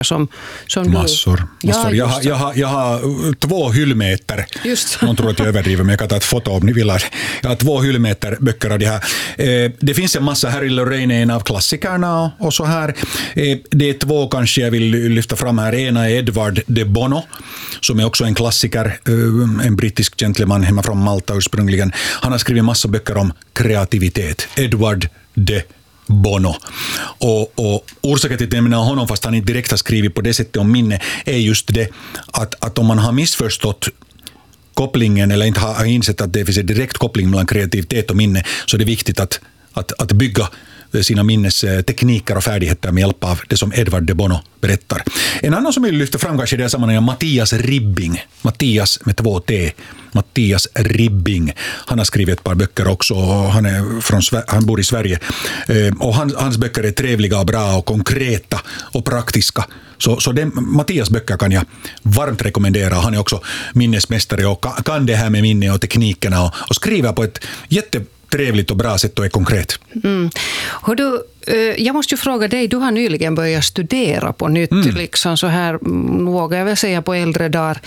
som massor. Ja, jag har 2 hyllmeter. Just. Någon tror att jag överdriver, men jag kan ta ett foto om ni vill. Jag har 2 hyllmeter böcker av det här. Det finns en massa. Harry Lorraine är en av klassikerna och så här. Det är 2 kanske jag vill lyfta fram här. Ena är Edward de Bono, som är också en klassiker, en brittisk gentleman hemma från Malta ursprungligen. Han har skrivit massa böcker om kreativitet. Edward de Bono. Och orsaken till att jag menar honom, fast han inte direkt har skrivit på det sättet om minne, är just det att om man har missförstått kopplingen eller inte har insett att det finns en direkt koppling mellan kreativitet och minne, så är det viktigt att bygga sina minnestekniker och färdigheter med hjälp av det som Edward de Bono berättar. En annan som vill lyfta fram kanske i det här sammanhanget är Mattias Ribbing. Mattias med 2 T. Mattias Ribbing. Han har skrivit ett par böcker också. Han bor i Sverige. Och hans böcker är trevliga och bra och konkreta och praktiska. Så Mattias böcker kan jag varmt rekommendera. Han är också minnesmästare och kan det här med minne och teknikerna och skriver på ett jättetrevligt och bra sätt och är konkret. Hör du, jag måste ju fråga dig, du har nyligen börjat studera på nytt, liksom så här, vågar jag väl säga på äldre dagar.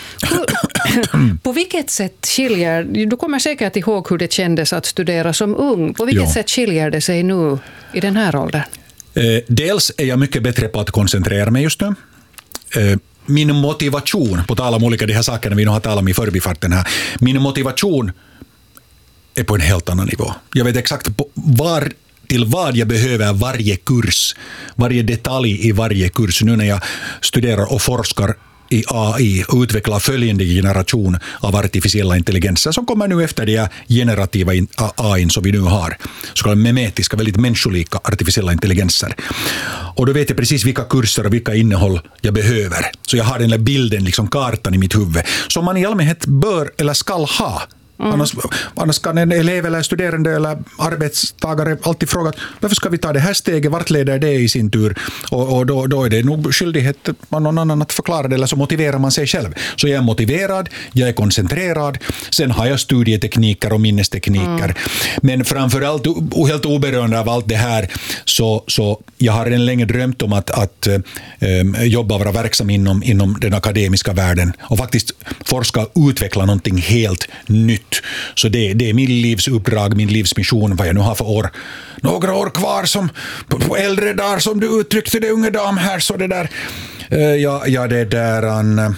På vilket sätt skiljer, du kommer säkert ihåg hur det kändes att studera som ung, på vilket sätt skiljer det sig nu i den här åldern? Dels är jag mycket bättre på att koncentrera mig just nu. Min motivation, på tal om olika de här sakerna vi nu har talat om i förbifarten här, min motivation är på en helt annan nivå. Jag vet exakt till vad jag behöver varje kurs, varje detalj i varje kurs. Nu när jag studerar och forskar i AI och utvecklar följande generation av artificiella intelligenser som kommer nu efter de generativa AI som vi nu har. Så kallade memetiska, väldigt människolika artificiella intelligenser. Och då vet jag precis vilka kurser och vilka innehåll jag behöver. Så jag har den där bilden, liksom kartan i mitt huvud, som man i allmänhet bör eller ska ha. Annars kan en elev eller studerande eller arbetstagare alltid fråga varför ska vi ta det här steget, vart leder det i sin tur, och då är det nog skyldighet av någon annan att förklara det, eller så motiverar man sig själv. Så jag är motiverad, jag är koncentrerad, sen har jag studietekniker och minnestekniker, men framförallt helt oberoende av allt det här så jag har en länge drömt om att jobba och vara verksam inom den akademiska världen och faktiskt forska och utveckla någonting helt nytt. Så det är min livsuppdrag, min livsmission, vad jag nu har för år. Några år kvar som på äldre dagar, som du uttryckte det, unge dam här, så det där. Det där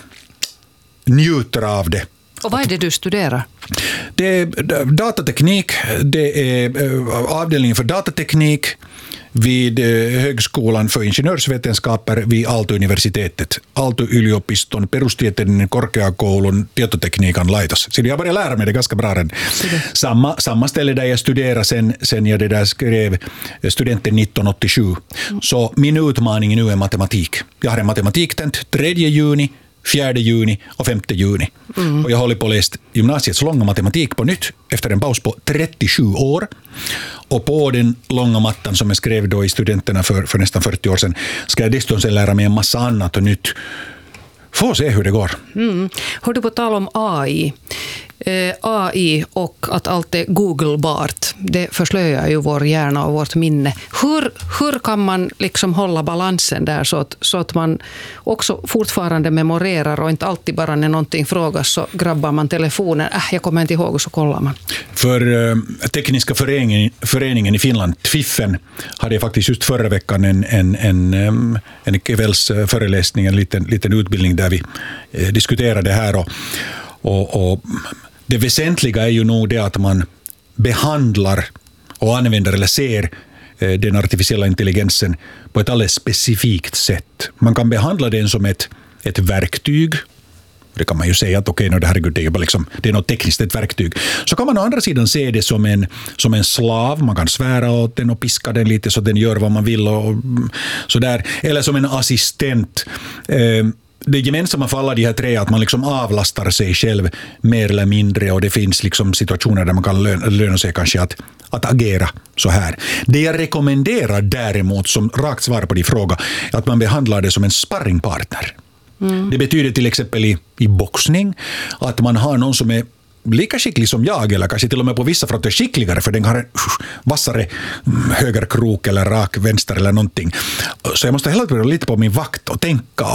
njuter av det. Och vad är det du studerar? Det är datateknik, det är avdelningen för datateknik vid Högskolan för ingenjörsvetenskaper vid Aalto-universitetet. Aalto-yliopiston, perustieteellinen korkeakoulun tietotekniikan laitos. Så jag började lära mig det ganska bra. Samma ställe där jag studerade sen jag det där skrev studenten 1987. Så min utmaning nu är matematik. Jag har en matematiktent 3 juni, 4 juni och 5 juni. Och jag håller på att läsa gymnasiets långa matematik på nytt efter en paus på 37 år. Och på den långa mattan som jag skrev då i studenterna för nästan 40 år sedan ska jag dessutom lära mig en massa annat och nytt. Får se hur det går. Hör du på tal om AI? AI och att allt är googlebart, det förslöjar ju vår hjärna och vårt minne. Hur kan man liksom hålla balansen där så att man också fortfarande memorerar och inte alltid bara när någonting frågas så grabbar man telefonen, jag kommer inte ihåg, och så kollar man. För tekniska föreningen i Finland, Twiffen, hade jag faktiskt just förra veckan en kvällsföreläsning, en liten utbildning där vi diskuterade det här och det väsentliga är ju nog det att man behandlar och använder eller ser den artificiella intelligensen på ett alldeles specifikt sätt. Man kan behandla den som ett verktyg. Det kan man ju säga att det här är bara liksom, det är något tekniskt, ett verktyg. Så kan man å andra sidan se det som en slav. Man kan svära åt den och piska den lite så den gör vad man vill och sådär. Eller som en assistent. Det gemensamma för alla de här 3 är att man liksom avlastar sig själv mer eller mindre, och det finns liksom situationer där man kan löna sig kanske att agera så här. Det jag rekommenderar däremot, som rakt svar på din fråga, är att man behandlar det som en sparringpartner. Det betyder till exempel i boxning att man har någon som är lika skicklig som jag, eller kanske till och med på vissa fronter skickligare, för den har en vassare högerkrok eller rak vänster eller någonting. Så jag måste hela tiden lite på min vakt och tänka